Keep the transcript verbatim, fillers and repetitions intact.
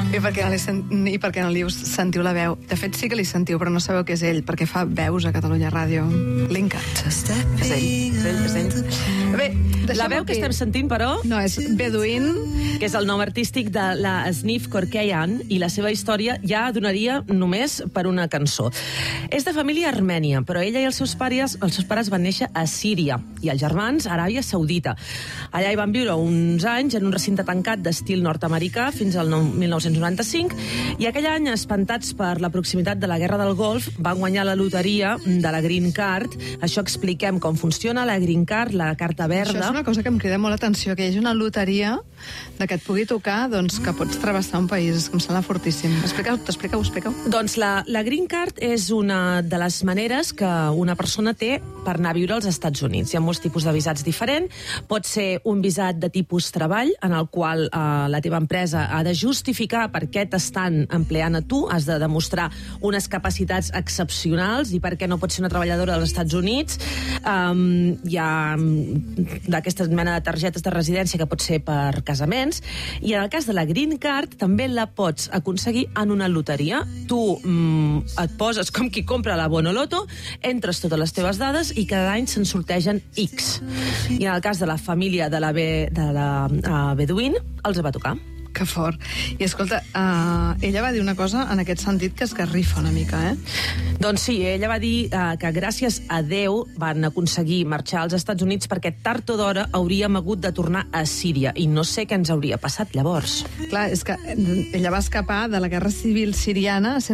I per què no li, sen... I per què no li sentiu la veu? De fet, sí que li sentiu, però no sabeu què és ell, perquè fa veus a Catalunya Ràdio. Linkart. És ell, és ell, és ell. Bé, la veu que estem sentint, però... No, és Bedouin, que és el nom artístic de la Sniff Korkeyan, i la seva història ja donaria només per una cançó. És de família armènia, però ella i els seus pares, els seus pares van néixer a Síria, i els germans a Aràbia Saudita. Allà hi van viure uns anys en un recinte tancat d'estil nord-americà fins al mil nou-cents noranta-cinc, i aquell any, espantats per la proximitat de la Guerra del Golf, van guanyar la loteria de la Green Card. Això expliquem com funciona la Green Card, la carta verda. Això és una cosa que em crida molt l'atenció, que hi hagi una loteria de que et pugui tocar, doncs, que pots travessar un país. Em sembla fortíssim. Explica-ho, explica-ho, explica-ho. Doncs la, la Green Card és una de les maneres que una persona té per anar a viure als Estats Units. Hi ha molts tipus de visats diferents. Pot ser un visat de tipus treball, en el qual eh, la teva empresa ha de justificar per què t'estan empleant a tu, has de demostrar unes capacitats excepcionals i per què no pots ser una treballadora dels Estats Units. Um, hi ha d'aquesta mena de targetes de residència que pot ser per casaments, i en el cas de la Green Card també la pots aconseguir en una loteria. Tu um, et poses com qui compra la Bonoloto, entres totes les teves dades i cada any se'n sortegen X. I en el cas de la família de la, Be, de la uh, Bedouin, els va tocar. Que fort. I escolta, uh, ella va dir una cosa en aquest sentit que esgarrifa una mica, eh? Doncs sí, ella va dir uh, que gràcies a Déu van aconseguir marxar als Estats Units perquè tard o d'hora hauríem hagut de tornar a Síria, i no sé què ens hauria passat llavors. Clar, és que ella va escapar de la guerra civil siriana